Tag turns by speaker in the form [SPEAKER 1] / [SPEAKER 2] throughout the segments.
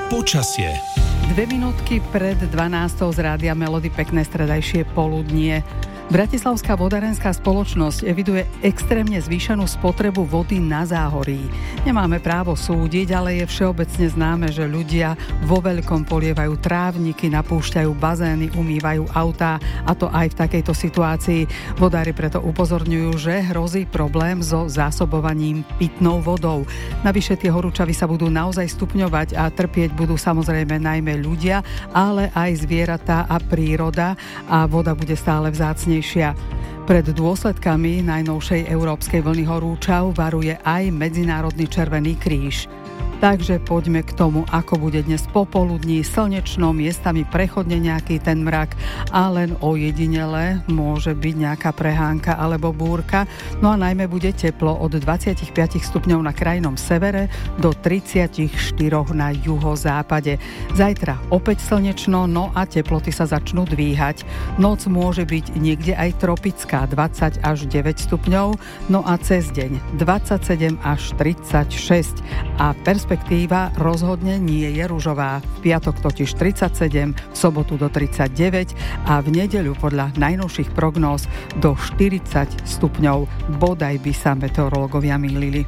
[SPEAKER 1] Počasie.
[SPEAKER 2] 2 minútky pred 12. z Rádia Melody, pekné stredajšie poludnie. Bratislavská vodárenská spoločnosť eviduje extrémne zvýšenú spotrebu vody na Záhorí. Nemáme právo súdiť, ale je všeobecne známe, že ľudia vo veľkom polievajú trávniky, napúšťajú bazény, umývajú autá, a to aj v takejto situácii. Vodári preto upozorňujú, že hrozí problém so zásobovaním pitnou vodou. Navyše tie horúčavy sa budú naozaj stupňovať a trpieť budú samozrejme najmä ľudia, ale aj zvieratá a príroda, a voda bude stále vzácnejšia. Pred dôsledkami najnovšej európskej vlny horúčav varuje aj Medzinárodný Červený kríž. Takže poďme k tomu, ako bude dnes popoludní, slnečno, miestami prechodne nejaký ten mrak a len ojedinele môže byť nejaká prehánka alebo búrka. No a najmä bude teplo od 25 stupňov na krajnom severe do 34 na juhozápade. Zajtra opäť slnečno, no a teploty sa začnú dvíhať. Noc môže byť niekde aj tropická, 20 až 9 stupňov, no a cez deň 27 až 36 a perspektíva rozhodne nie je ružová. V piatok totiž 37, v sobotu do 39 a v nedeľu podľa najnovších prognóz do 40 stupňov. Bodaj by sa meteorológovia mýlili.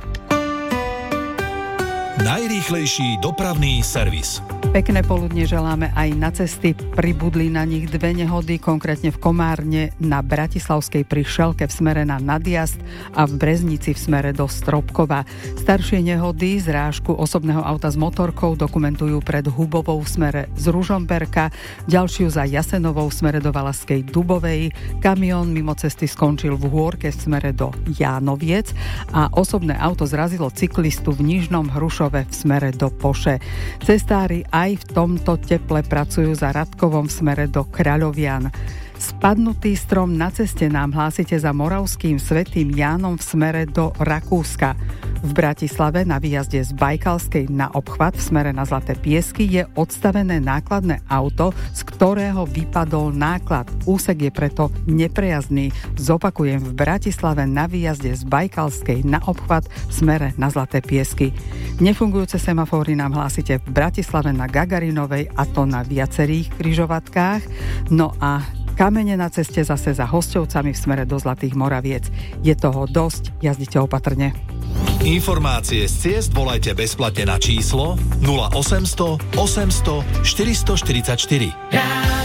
[SPEAKER 1] Najrýchlejší dopravný servis.
[SPEAKER 2] Pekné poludne želáme aj na cesty. Pribudli na nich 2 nehody, konkrétne v Komárne na Bratislavskej pri Šelke v smere na Nadjazd a v Breznici v smere do Stropkova. Staršie nehody zrážku osobného auta s motorkou dokumentujú pred Hubovou v smere z Ružomberka, ďalšiu za Jasenovou v smere do Valašskej Dubovej. Kamión mimo cesty skončil v Hôrke v smere do Jánoviec a osobné auto zrazilo cyklistu v Nižnom Hrušove v smere do Poše. Cestári aj v tomto teple pracujú za Radkovom v smere do Kráľovian. Spadnutý strom na ceste nám hlásite za Moravským Svätým Jánom v smere do Rakúska. V Bratislave na výjazde z Bajkalskej na obchvat v smere na Zlaté Piesky je odstavené nákladné auto, z ktorého vypadol náklad. Úsek je preto neprejazdný. Zopakujem, v Bratislave na výjazde z Bajkalskej na obchvat v smere na Zlaté Piesky. Nefungujúce semafóry nám hlásite v Bratislave na Gagarinovej, a to na viacerých križovatkách. No a kamene na ceste zase za Hosťovcami v smere do Zlatých Moraviec. Je toho dosť, jazdite opatrne.
[SPEAKER 1] Informácie z ciest volajte bezplatne na číslo 0800 800 444.